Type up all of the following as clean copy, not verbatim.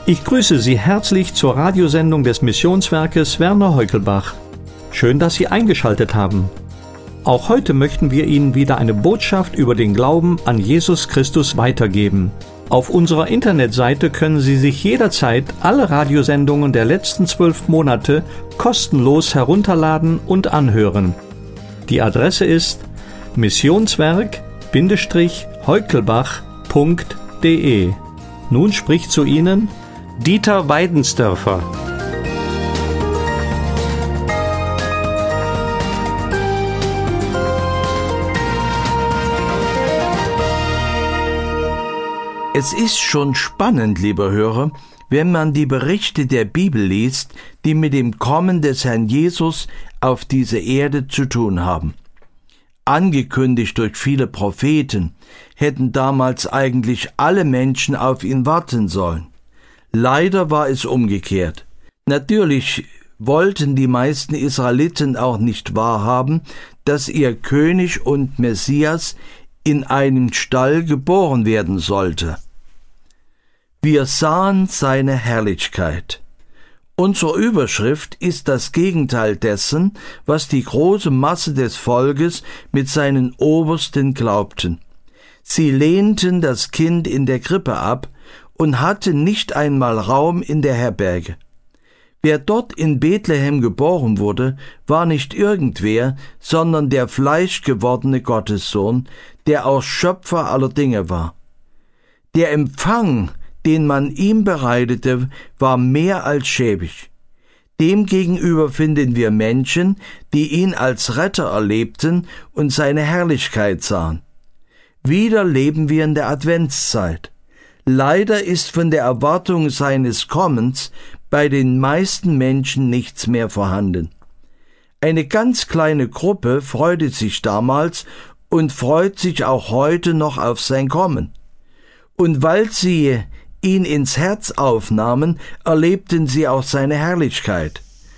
Ich grüße Sie herzlich zur Radiosendung des Missionswerkes Werner Heukelbach. Schön, dass Sie eingeschaltet haben. Auch heute möchten wir Ihnen wieder eine Botschaft über den Glauben an Jesus Christus weitergeben. Auf unserer Internetseite können Sie sich jederzeit alle Radiosendungen der letzten 12 Monate kostenlos herunterladen und anhören. Die Adresse ist missionswerk-heukelbach.de. Nun spricht zu Ihnen Dieter Weidensdörfer. Es ist schon spannend, lieber Hörer, wenn man die Berichte der Bibel liest, die mit dem Kommen des Herrn Jesus auf diese Erde zu tun haben. Angekündigt durch viele Propheten, hätten damals eigentlich alle Menschen auf ihn warten sollen. Leider war es umgekehrt. Natürlich wollten die meisten Israeliten auch nicht wahrhaben, dass ihr König und Messias in einem Stall geboren werden sollte. Wir sahen seine Herrlichkeit. Unsere Überschrift ist das Gegenteil dessen, was die große Masse des Volkes mit seinen Obersten glaubten. Sie lehnten das Kind in der Krippe ab und hatten nicht einmal Raum in der Herberge. Wer dort in Bethlehem geboren wurde, war nicht irgendwer, sondern der fleischgewordene Gottessohn, der auch Schöpfer aller Dinge war. Der Empfang, den man ihm bereitete, war mehr als schäbig. Demgegenüber finden wir Menschen, die ihn als Retter erlebten und seine Herrlichkeit sahen. Wieder leben wir in der Adventszeit. Leider ist von der Erwartung seines Kommens bei den meisten Menschen nichts mehr vorhanden. Eine ganz kleine Gruppe freute sich damals und freut sich auch heute noch auf sein Kommen. Und weil sie ihn ins Herz aufnahmen, erlebten sie auch seine Herrlichkeit.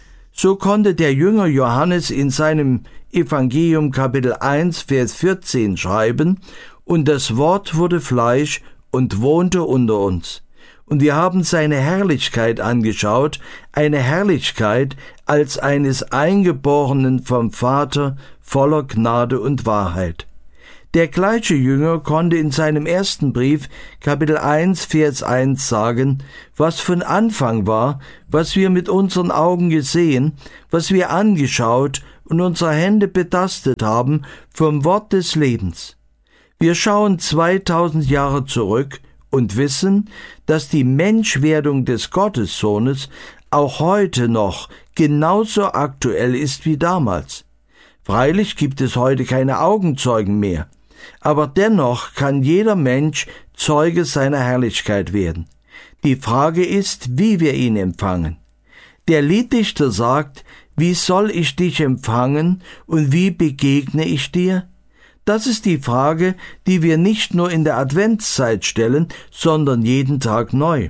So konnte der Jünger Johannes in seinem Evangelium Kapitel 1, Vers 14 schreiben: Und das Wort wurde Fleisch und wohnte unter uns. Und wir haben seine Herrlichkeit angeschaut, eine Herrlichkeit als eines Eingeborenen vom Vater, voller Gnade und Wahrheit. Der gleiche Jünger konnte in seinem ersten Brief, Kapitel 1, Vers 1 sagen, was von Anfang war, was wir mit unseren Augen gesehen, was wir angeschaut und unsere Hände betastet haben vom Wort des Lebens. Wir schauen 2000 Jahre zurück und wissen, dass die Menschwerdung des Gottessohnes auch heute noch genauso aktuell ist wie damals. Freilich gibt es heute keine Augenzeugen mehr, aber dennoch kann jeder Mensch Zeuge seiner Herrlichkeit werden. Die Frage ist, wie wir ihn empfangen. Der Lieddichter sagt: Wie soll ich dich empfangen und wie begegne ich dir? Das ist die Frage, die wir nicht nur in der Adventszeit stellen, sondern jeden Tag neu.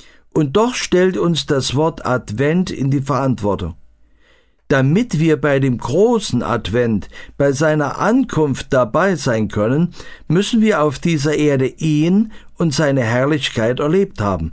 Und doch stellt uns das Wort Advent in die Verantwortung. Damit wir bei dem großen Advent, bei seiner Ankunft dabei sein können, müssen wir auf dieser Erde ihn und seine Herrlichkeit erlebt haben.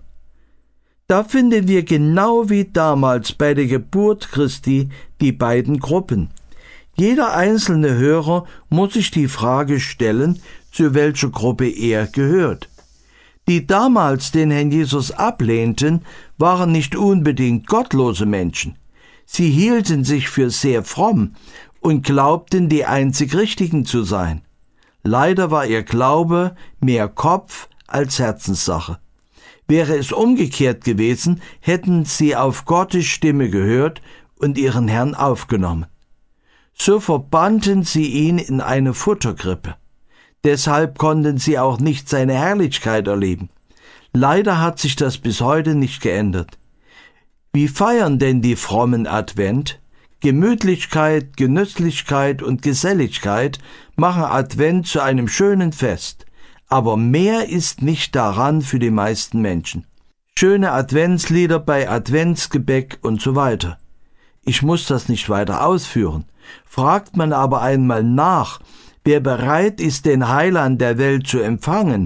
Da finden wir genau wie damals bei der Geburt Christi die beiden Gruppen. Jeder einzelne Hörer muss sich die Frage stellen, zu welcher Gruppe er gehört. Die damals den Herrn Jesus ablehnten, waren nicht unbedingt gottlose Menschen. Sie hielten sich für sehr fromm und glaubten, die einzig Richtigen zu sein. Leider war ihr Glaube mehr Kopf als Herzenssache. Wäre es umgekehrt gewesen, hätten sie auf Gottes Stimme gehört und ihren Herrn aufgenommen. So verbannten sie ihn in eine Futterkrippe. Deshalb konnten sie auch nicht seine Herrlichkeit erleben. Leider hat sich das bis heute nicht geändert. Wie feiern denn die frommen Advent? Gemütlichkeit, Genüsslichkeit und Geselligkeit machen Advent zu einem schönen Fest. Aber mehr ist nicht daran für die meisten Menschen. Schöne Adventslieder bei Adventsgebäck und so weiter. Ich muss das nicht weiter ausführen. Fragt man aber einmal nach, wer bereit ist, den Heiland der Welt zu empfangen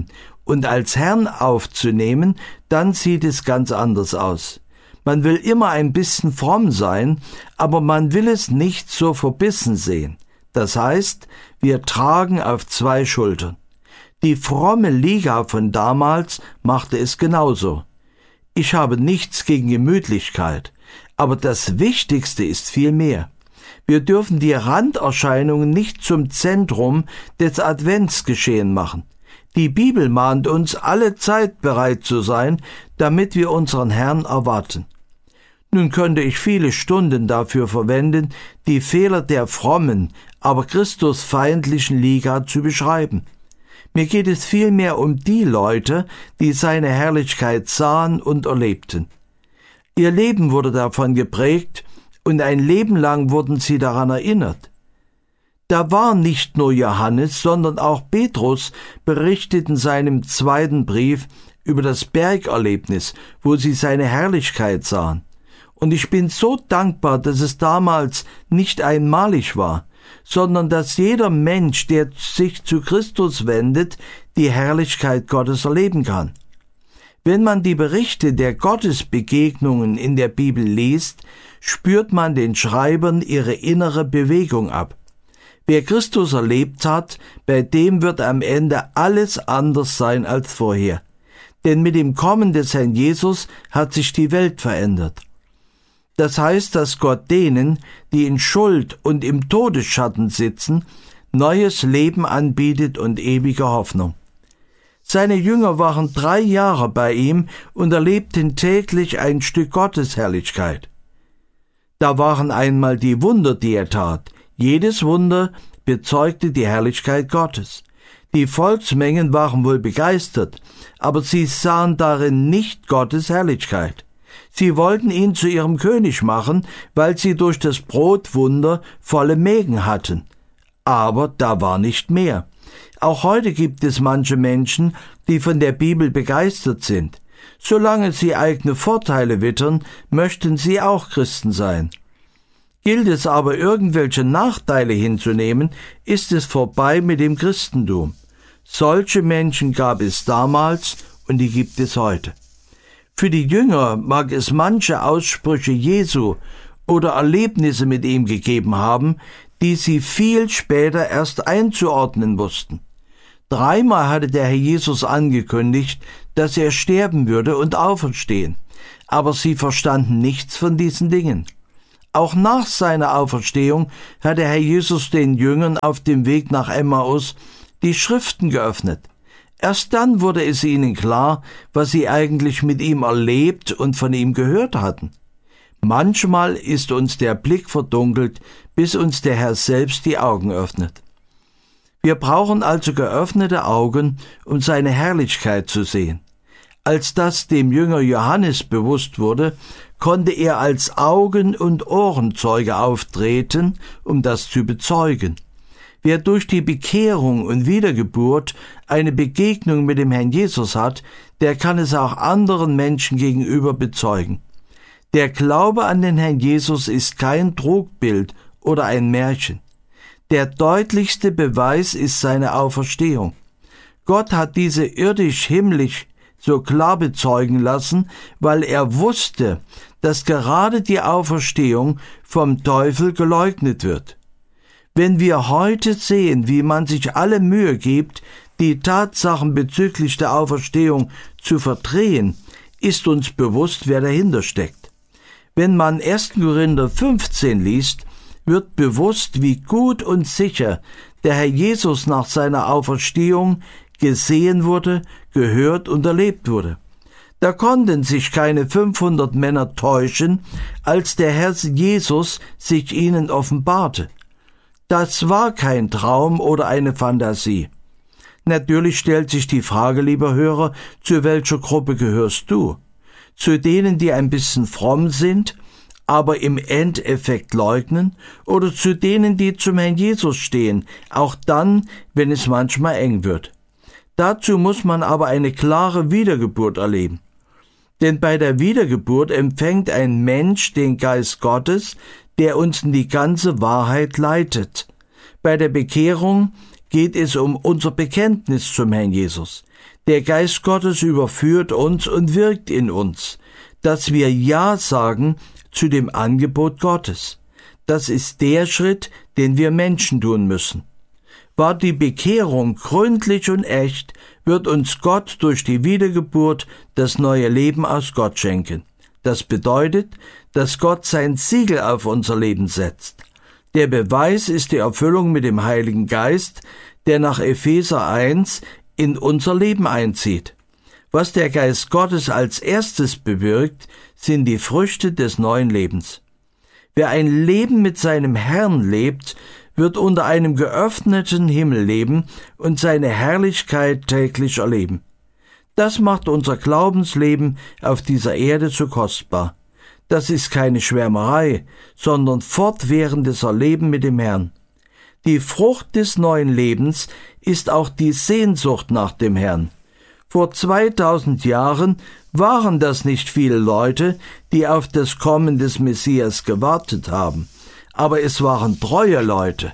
und als Herrn aufzunehmen, dann sieht es ganz anders aus. Man will immer ein bisschen fromm sein, aber man will es nicht so verbissen sehen. Das heißt, wir tragen auf zwei Schultern. Die fromme Liga von damals machte es genauso. Ich habe nichts gegen Gemütlichkeit, aber das Wichtigste ist viel mehr. Wir dürfen die Randerscheinungen nicht zum Zentrum des Adventsgeschehen machen. Die Bibel mahnt uns, alle Zeit bereit zu sein, damit wir unseren Herrn erwarten. Nun könnte ich viele Stunden dafür verwenden, die Fehler der frommen, aber christusfeindlichen Liga zu beschreiben. Mir geht es vielmehr um die Leute, die seine Herrlichkeit sahen und erlebten. Ihr Leben wurde davon geprägt und ein Leben lang wurden sie daran erinnert. Da war nicht nur Johannes, sondern auch Petrus berichtet in seinem 2. Brief über das Bergerlebnis, wo sie seine Herrlichkeit sahen. Und ich bin so dankbar, dass es damals nicht einmalig war, sondern dass jeder Mensch, der sich zu Christus wendet, die Herrlichkeit Gottes erleben kann. Wenn man die Berichte der Gottesbegegnungen in der Bibel liest, spürt man den Schreibern ihre innere Bewegung ab. Wer Christus erlebt hat, bei dem wird am Ende alles anders sein als vorher. Denn mit dem Kommen des Herrn Jesus hat sich die Welt verändert. Das heißt, dass Gott denen, die in Schuld und im Todesschatten sitzen, neues Leben anbietet und ewige Hoffnung. Seine Jünger waren 3 Jahre bei ihm und erlebten täglich ein Stück Gottesherrlichkeit. Da waren einmal die Wunder, die er tat. Jedes Wunder bezeugte die Herrlichkeit Gottes. Die Volksmengen waren wohl begeistert, aber sie sahen darin nicht Gottes Herrlichkeit. Sie wollten ihn zu ihrem König machen, weil sie durch das Brotwunder volle Mägen hatten. Aber da war nicht mehr. Auch heute gibt es manche Menschen, die von der Bibel begeistert sind. Solange sie eigene Vorteile wittern, möchten sie auch Christen sein. Gilt es aber, irgendwelche Nachteile hinzunehmen, ist es vorbei mit dem Christentum. Solche Menschen gab es damals und die gibt es heute. Für die Jünger mag es manche Aussprüche Jesu oder Erlebnisse mit ihm gegeben haben, die sie viel später erst einzuordnen wussten. 3-mal hatte der Herr Jesus angekündigt, dass er sterben würde und auferstehen, aber sie verstanden nichts von diesen Dingen. Auch nach seiner Auferstehung hat der Herr Jesus den Jüngern auf dem Weg nach Emmaus die Schriften geöffnet. Erst dann wurde es ihnen klar, was sie eigentlich mit ihm erlebt und von ihm gehört hatten. Manchmal ist uns der Blick verdunkelt, bis uns der Herr selbst die Augen öffnet. Wir brauchen also geöffnete Augen, um seine Herrlichkeit zu sehen. Als das dem Jünger Johannes bewusst wurde, konnte er als Augen- und Ohrenzeuge auftreten, um das zu bezeugen. Wer durch die Bekehrung und Wiedergeburt eine Begegnung mit dem Herrn Jesus hat, der kann es auch anderen Menschen gegenüber bezeugen. Der Glaube an den Herrn Jesus ist kein Trugbild oder ein Märchen. Der deutlichste Beweis ist seine Auferstehung. Gott hat diese irdisch-himmlisch so klar bezeugen lassen, weil er wusste, dass gerade die Auferstehung vom Teufel geleugnet wird. Wenn wir heute sehen, wie man sich alle Mühe gibt, die Tatsachen bezüglich der Auferstehung zu verdrehen, ist uns bewusst, wer dahinter steckt. Wenn man 1. Korinther 15 liest, wird bewusst, wie gut und sicher der Herr Jesus nach seiner Auferstehung gesehen wurde, gehört und erlebt wurde. Da konnten sich keine 500 Männer täuschen, als der Herr Jesus sich ihnen offenbarte. Das war kein Traum oder eine Fantasie. Natürlich stellt sich die Frage, lieber Hörer, zu welcher Gruppe gehörst du? Zu denen, die ein bisschen fromm sind, aber im Endeffekt leugnen, oder zu denen, die zum Herrn Jesus stehen, auch dann, wenn es manchmal eng wird. Dazu muss man aber eine klare Wiedergeburt erleben. Denn bei der Wiedergeburt empfängt ein Mensch den Geist Gottes, der uns in die ganze Wahrheit leitet. Bei der Bekehrung geht es um unser Bekenntnis zum Herrn Jesus. Der Geist Gottes überführt uns und wirkt in uns, dass wir Ja sagen zu dem Angebot Gottes. Das ist der Schritt, den wir Menschen tun müssen. War die Bekehrung gründlich und echt, wird uns Gott durch die Wiedergeburt das neue Leben aus Gott schenken. Das bedeutet, dass Gott sein Siegel auf unser Leben setzt. Der Beweis ist die Erfüllung mit dem Heiligen Geist, der nach Epheser 1 in unser Leben einzieht. Was der Geist Gottes als erstes bewirkt, sind die Früchte des neuen Lebens. Wer ein Leben mit seinem Herrn lebt, wird unter einem geöffneten Himmel leben und seine Herrlichkeit täglich erleben. Das macht unser Glaubensleben auf dieser Erde so kostbar. Das ist keine Schwärmerei, sondern fortwährendes Erleben mit dem Herrn. Die Frucht des neuen Lebens ist auch die Sehnsucht nach dem Herrn. Vor 2000 Jahren waren das nicht viele Leute, die auf das Kommen des Messias gewartet haben, aber es waren treue Leute.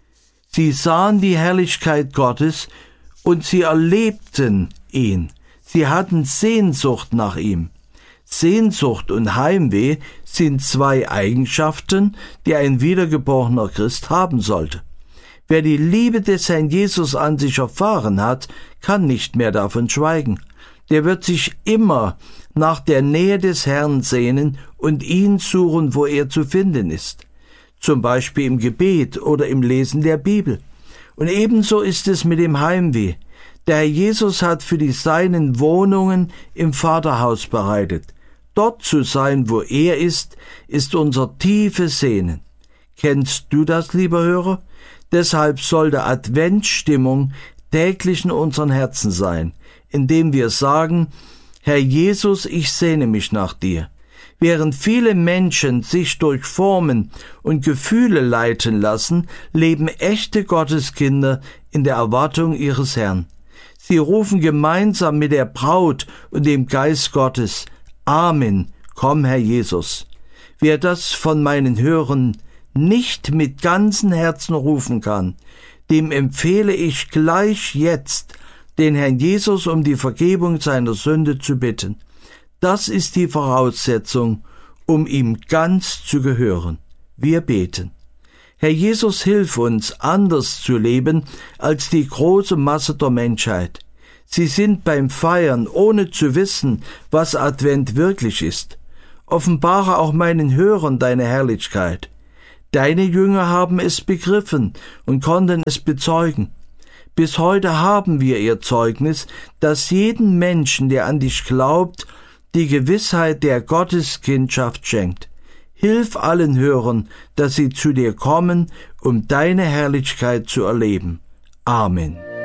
Sie sahen die Herrlichkeit Gottes und sie erlebten ihn. Sie hatten Sehnsucht nach ihm. Sehnsucht und Heimweh sind zwei Eigenschaften, die ein wiedergeborener Christ haben sollte. Wer die Liebe des Herrn Jesus an sich erfahren hat, kann nicht mehr davon schweigen. Der wird sich immer nach der Nähe des Herrn sehnen und ihn suchen, wo er zu finden ist. Zum Beispiel im Gebet oder im Lesen der Bibel. Und ebenso ist es mit dem Heimweh. Der Herr Jesus hat für die Seinen Wohnungen im Vaterhaus bereitet. Dort zu sein, wo er ist unser tiefes Sehnen. Kennst du das, lieber Hörer? Deshalb sollte Adventsstimmung täglich in unseren Herzen sein, indem wir sagen, Herr Jesus, ich sehne mich nach dir. Während viele Menschen sich durch Formen und Gefühle leiten lassen, leben echte Gotteskinder in der Erwartung ihres Herrn. Sie rufen gemeinsam mit der Braut und dem Geist Gottes, Amen, komm Herr Jesus. Wer das von meinen Hörern nicht mit ganzem Herzen rufen kann, dem empfehle ich gleich jetzt, den Herrn Jesus um die Vergebung seiner Sünde zu bitten. Das ist die Voraussetzung, um ihm ganz zu gehören. Wir beten. Herr Jesus, hilf uns, anders zu leben als die große Masse der Menschheit. Sie sind beim Feiern, ohne zu wissen, was Advent wirklich ist. Offenbare auch meinen Hörern deine Herrlichkeit. Deine Jünger haben es begriffen und konnten es bezeugen. Bis heute haben wir ihr Zeugnis, das jeden Menschen, der an dich glaubt, die Gewissheit der Gotteskindschaft schenkt. Hilf allen Hörern, dass sie zu dir kommen, um deine Herrlichkeit zu erleben. Amen.